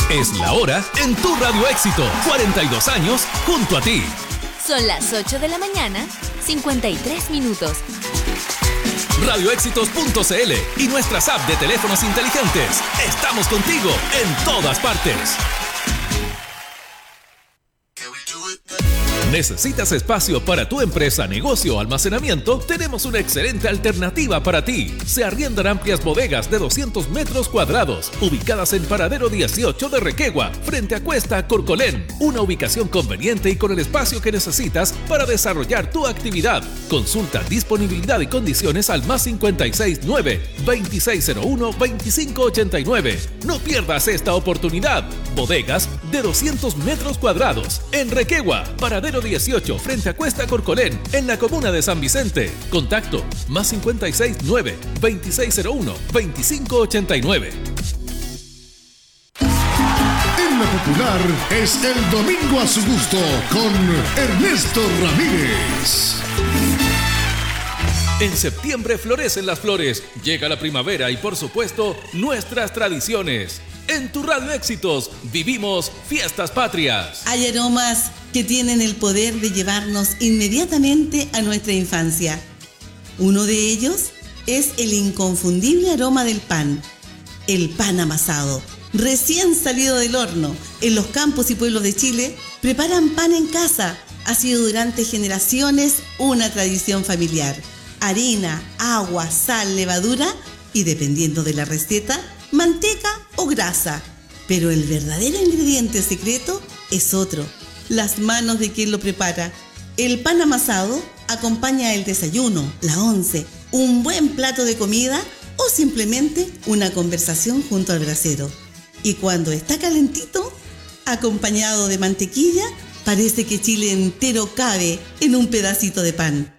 Es la hora en tu Radio Éxito. 42 años junto a ti. Son las 8 de la mañana, 53 minutos. Radioéxitos.cl y nuestras apps de teléfonos inteligentes. Estamos contigo en todas partes. ¿Necesitas espacio para tu empresa, negocio o almacenamiento? Tenemos una excelente alternativa para ti. Se arriendan amplias bodegas de 200 metros cuadrados, ubicadas en Paradero 18 de Requegua, frente a Cuesta Corcolén. Una ubicación conveniente y con el espacio que necesitas para desarrollar tu actividad. Consulta disponibilidad y condiciones al +569 2601 2589. No pierdas esta oportunidad. Bodegas de 200 metros cuadrados en Requegua, Paradero 18, frente a Cuesta Corcolén, en la comuna de San Vicente. Contacto +569 2601 2589. En la popular es el domingo a su gusto con Ernesto Ramírez. En septiembre florecen las flores, llega la primavera y por supuesto nuestras tradiciones. En tu Radio Éxitos vivimos fiestas patrias. Hay aromas que tienen el poder de llevarnos inmediatamente a nuestra infancia. Uno de ellos es el inconfundible aroma del pan. El pan amasado, recién salido del horno. En los campos y pueblos de Chile preparan pan en casa. Ha sido durante generaciones una tradición familiar. Harina, agua, sal, levadura y, dependiendo de la receta, manteca o grasa. Pero el verdadero ingrediente secreto es otro: las manos de quien lo prepara. El pan amasado acompaña el desayuno, la once, un buen plato de comida o simplemente una conversación junto al brasero. Y cuando está calentito, acompañado de mantequilla, parece que Chile entero cabe en un pedacito de pan.